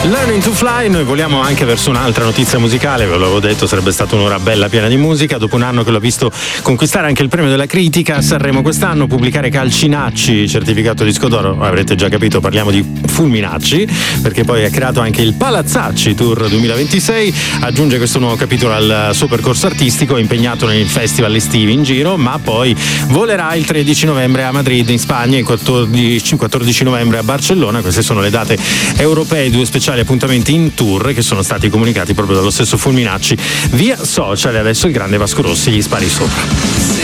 Learning to Fly. Noi voliamo anche verso un'altra notizia musicale, ve l'avevo detto, sarebbe stata un'ora bella piena di musica. Dopo un anno che l'ho visto conquistare anche il premio della critica a Sanremo quest'anno, pubblicare Calcinacci, certificato disco d'oro, avrete già capito, parliamo di Fulminacci, perché poi ha creato anche il Palazzacci Tour 2026, aggiunge questo nuovo capitolo al suo percorso artistico, impegnato nei festival estivi in giro, ma poi volerà il 13 novembre a Madrid in Spagna, il 14 novembre a Barcellona. Queste sono le date europee, 2 speciali appuntamenti in tour che sono stati comunicati proprio dallo stesso Fulminacci via social. E adesso il grande Vasco Rossi gli spari sopra.